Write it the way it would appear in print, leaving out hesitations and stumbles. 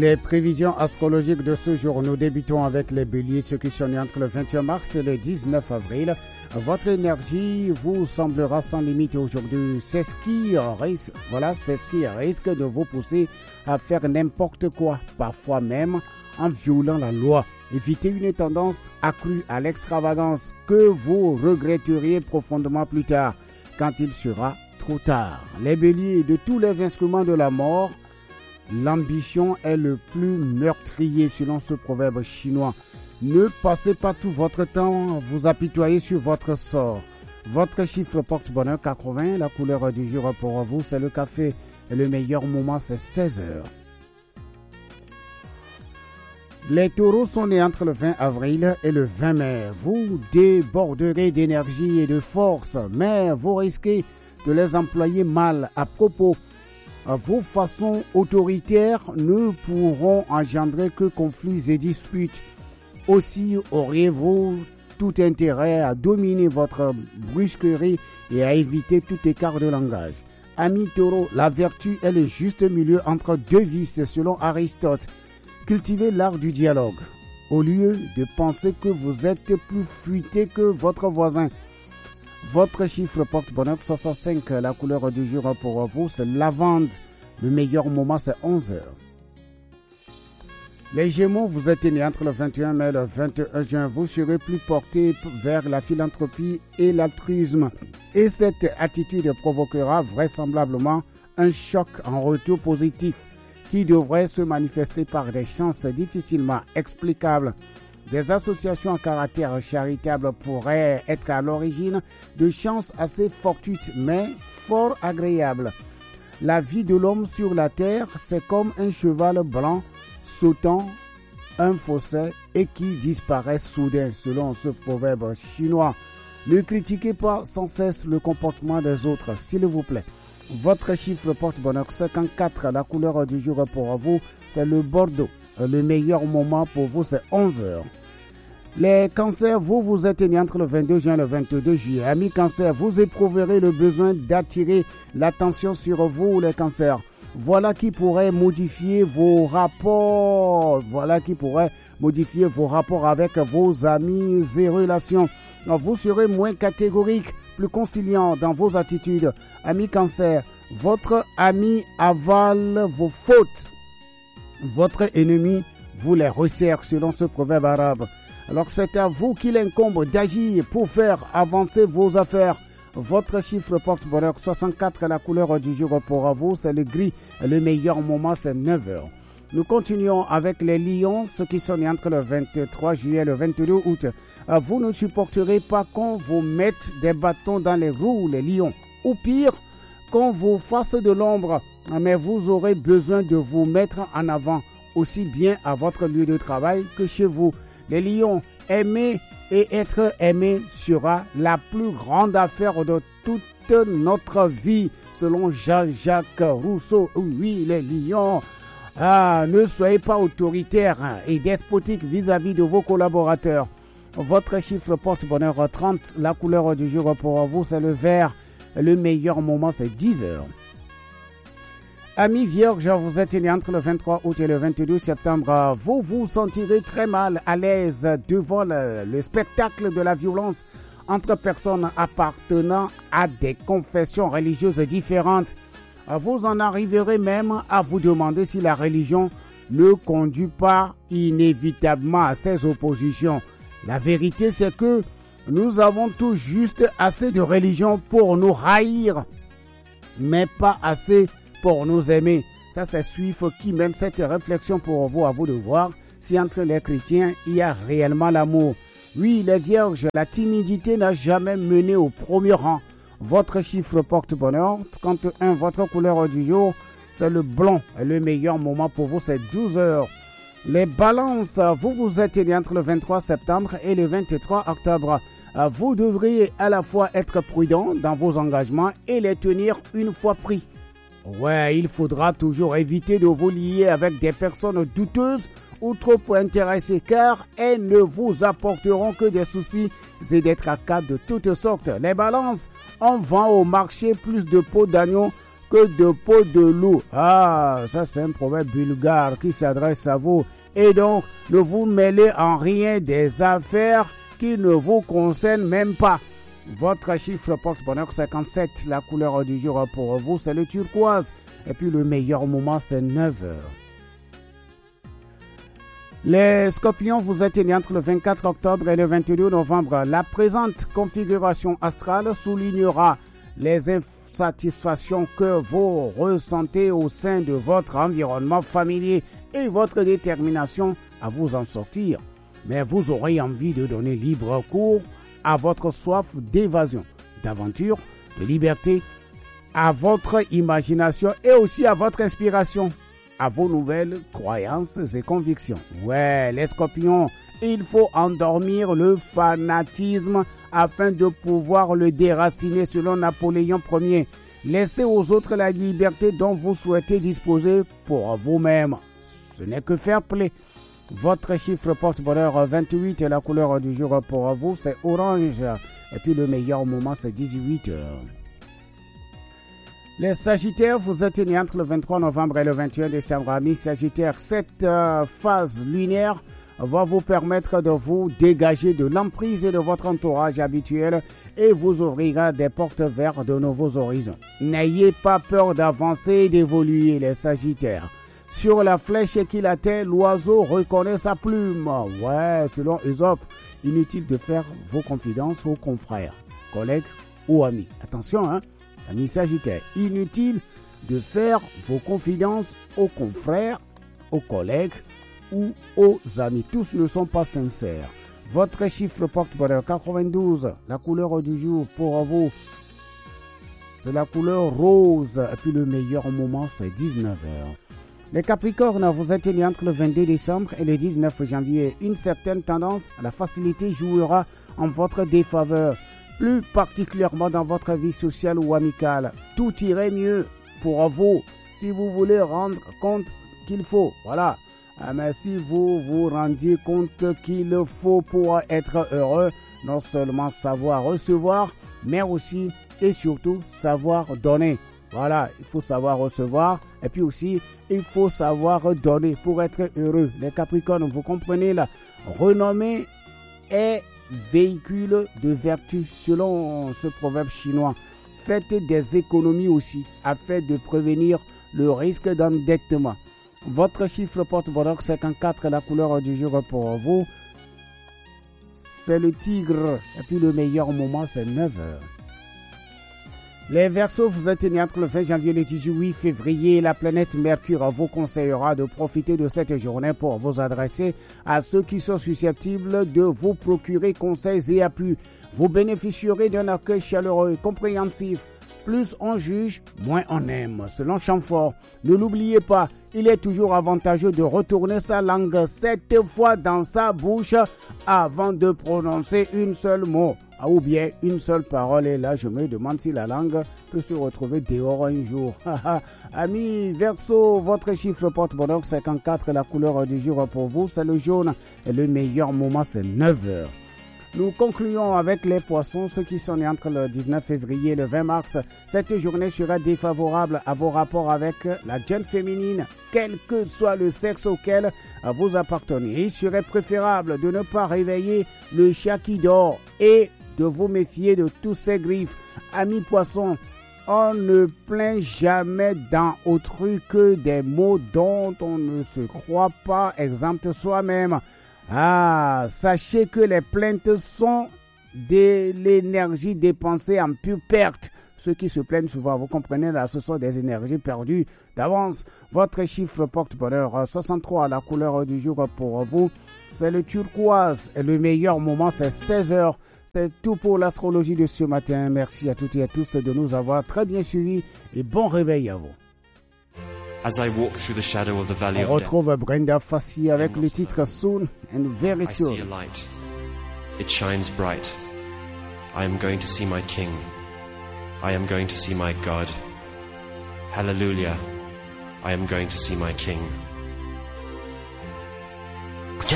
Les prévisions astrologiques de ce jour, nous débutons avec les béliers, ceux qui sont nés entre le 21 mars et le 19 avril. Votre énergie vous semblera sans limite aujourd'hui. C'est ce qui risque de vous pousser à faire n'importe quoi, parfois même en violant la loi. Évitez une tendance accrue à l'extravagance que vous regretteriez profondément plus tard, quand il sera trop tard. Les béliers, de tous les instruments de la mort, l'ambition est le plus meurtrier selon ce proverbe chinois. Ne passez pas tout votre temps à vous apitoyer sur votre sort. Votre chiffre porte-bonheur 80, la couleur du jour pour vous c'est le café et le meilleur moment c'est 16 heures. Les taureaux sont nés entre le 20 avril et le 20 mai. Vous déborderez d'énergie et de force, mais vous risquez de les employer mal à propos. Vos façons autoritaires ne pourront engendrer que conflits et disputes. Aussi auriez-vous tout intérêt à dominer votre brusquerie et à éviter tout écart de langage. Amis taureaux, la vertu est le juste milieu entre deux vices selon Aristote. Cultivez l'art du dialogue, au lieu de penser que vous êtes plus futé que votre voisin. Votre chiffre porte-bonheur 65, la couleur du jour pour vous c'est lavande. Le meilleur moment c'est 11 heures. Les Gémeaux, vous êtes nés entre le 21 mai et le 21 juin. Vous serez plus portés vers la philanthropie et l'altruisme. Et cette attitude provoquera vraisemblablement un choc en retour positif qui devrait se manifester par des chances difficilement explicables. Des associations à caractère charitable pourraient être à l'origine de chances assez fortuites mais fort agréables. La vie de l'homme sur la terre, c'est comme un cheval blanc sautant un fossé et qui disparaît soudain, selon ce proverbe chinois. Ne critiquez pas sans cesse le comportement des autres, s'il vous plaît. Votre chiffre porte-bonheur 54, la couleur du jour pour vous, c'est le bordeaux. Le meilleur moment pour vous, c'est 11 heures. Les cancers, vous êtes nés entre le 22 juin et le 22 juillet. Amis cancers, vous éprouverez le besoin d'attirer l'attention sur vous, les cancers. Voilà qui pourrait modifier vos rapports. Avec vos amis et relations. Vous serez moins catégorique, plus conciliant dans vos attitudes. Amis cancer, votre ami avale vos fautes. Votre ennemi vous les resserre selon ce proverbe arabe. Alors c'est à vous qu'il incombe d'agir pour faire avancer vos affaires. Votre chiffre porte-bonheur 64, la couleur du jour pour vous, c'est le gris. Le meilleur moment, c'est 9 heures. Nous continuons avec les lions, ceux qui sont nés entre le 23 juillet et le 22 août. Vous ne supporterez pas qu'on vous mette des bâtons dans les roues, les lions. Ou pire, qu'on vous fasse de l'ombre. Mais vous aurez besoin de vous mettre en avant, aussi bien à votre lieu de travail que chez vous. Les lions, aimer et être aimé sera la plus grande affaire de toute notre vie, selon Jean-Jacques Rousseau. Oui, les lions, ne soyez pas autoritaires et despotiques vis-à-vis de vos collaborateurs. Votre chiffre porte-bonheur 30, la couleur du jour pour vous, c'est le vert. Le meilleur moment, c'est 10 heures. Amis vierges, vous êtes nés entre le 23 août et le 22 septembre. Vous vous sentirez très mal à l'aise devant le spectacle de la violence entre personnes appartenant à des confessions religieuses différentes. Vous en arriverez même à vous demander si la religion ne conduit pas inévitablement à ces oppositions. La vérité, c'est que nous avons tout juste assez de religion pour nous haïr, mais pas assez pour nous aimer. Ça, c'est Suif qui mène cette réflexion pour vous, à vous de voir si entre les chrétiens, il y a réellement l'amour. Oui, les vierges, la timidité n'a jamais mené au premier rang. Votre chiffre porte-bonheur, 31, votre couleur du jour, c'est le blanc. Et le meilleur moment pour vous, c'est 12 heures. Les balances, vous êtes nés entre le 23 septembre et le 23 octobre. Vous devriez à la fois être prudent dans vos engagements et les tenir une fois pris. Ouais, il faudra toujours éviter de vous lier avec des personnes douteuses ou trop intéressées car elles ne vous apporteront que des soucis et des tracas de toutes sortes. Les balances, on vend au marché plus de peau d'agneau que de peau de loup. Ah, ça c'est un proverbe bulgare qui s'adresse à vous. Et donc, ne vous mêlez en rien des affaires qui ne vous concernent même pas. Votre chiffre porte-bonheur 57, la couleur du jour pour vous, c'est le turquoise. Et puis le meilleur moment, c'est 9 heures. Les scorpions, vous êtes nés entre le 24 octobre et le 22 novembre. La présente configuration astrale soulignera les insatisfactions que vous ressentez au sein de votre environnement familier et votre détermination à vous en sortir. Mais vous aurez envie de donner libre cours à votre soif d'évasion, d'aventure, de liberté, à votre imagination et aussi à votre inspiration, à vos nouvelles croyances et convictions. Ouais, les scorpions, il faut endormir le fanatisme afin de pouvoir le déraciner selon Napoléon Ier. Laissez aux autres la liberté dont vous souhaitez disposer pour vous-même. Ce n'est que fair play. Votre chiffre porte-bonheur 28 et la couleur du jour pour vous, c'est orange. Et puis le meilleur moment, c'est 18 heures. Les Sagittaires, vous êtes nés entre le 23 novembre et le 21 décembre. Amis Sagittaires, cette phase lunaire va vous permettre de vous dégager de l'emprise de votre entourage habituel et vous ouvrira des portes vers de nouveaux horizons. N'ayez pas peur d'avancer et d'évoluer, les Sagittaires. Sur la flèche qu'il atteint, l'oiseau reconnaît sa plume. Ouais, selon Ésope, inutile de faire vos confidences aux confrères, collègues ou amis. Attention, amis Sagittaires, inutile de faire vos confidences aux confrères, aux collègues ou aux amis. Tous ne sont pas sincères. Votre chiffre porte-bonheur 92, la couleur du jour pour vous, c'est la couleur rose. Et puis le meilleur moment, c'est 19 heures. Les Capricornes, vous êtes nés entre le 22 décembre et le 19 janvier. Une certaine tendance à la facilité jouera en votre défaveur, plus particulièrement dans votre vie sociale ou amicale. Tout irait mieux pour vous si vous voulez rendre compte qu'il faut. Voilà. Mais si vous vous rendiez compte qu'il faut pour être heureux, non seulement savoir recevoir, mais aussi et surtout savoir donner. Voilà, il faut savoir recevoir et puis aussi il faut savoir donner pour être heureux. Les Capricornes, vous comprenez la renommée est véhicule de vertu selon ce proverbe chinois. Faites des économies aussi afin de prévenir le risque d'endettement. Votre chiffre porte-bonheur 54, la couleur du jour pour vous, c'est le tigre. Et puis le meilleur moment, c'est 9 heures. Les Verseaux, vous êtes nés entre le 20 janvier et le 18 février. La planète Mercure vous conseillera de profiter de cette journée pour vous adresser à ceux qui sont susceptibles de vous procurer conseils et appuis. Vous bénéficierez d'un accueil chaleureux et compréhensif. Plus on juge, moins on aime, selon Chamfort. Ne l'oubliez pas, il est toujours avantageux de retourner sa langue 7 fois dans sa bouche avant de prononcer une seule mot ou bien une seule parole. Et là, je me demande si la langue peut se retrouver dehors un jour. Amis Verseau, votre chiffre porte-bonheur 54, la couleur du jour pour vous, c'est le jaune. Et le meilleur moment, c'est 9 heures. Nous concluons avec les poissons, ceux qui sont nés entre le 19 février et le 20 mars. Cette journée sera défavorable à vos rapports avec la jeune féminine, quel que soit le sexe auquel vous appartenez. Il serait préférable de ne pas réveiller le chat qui dort et de vous méfier de tous ses griffes. Amis poissons, on ne plaint jamais dans autrui que des mots dont on ne se croit pas exempt soi-même. Sachez que les plaintes sont de l'énergie dépensée en pure perte. Ceux qui se plaignent souvent, vous comprenez, là, ce sont des énergies perdues d'avance. Votre chiffre porte-bonheur 63, la couleur du jour pour vous, c'est le turquoise. Et le meilleur moment, c'est 16 heures. C'est tout pour l'astrologie de ce matin. Merci à toutes et à tous de nous avoir très bien suivis et bon réveil à vous. As I walk through the shadow of the valley On of death, retrouve Brenda Fassi avec le titre Soon and Very I Soon. see a light. It shines bright. I am going to see my King. I am going to see my God. Hallelujah. I am going to see my King.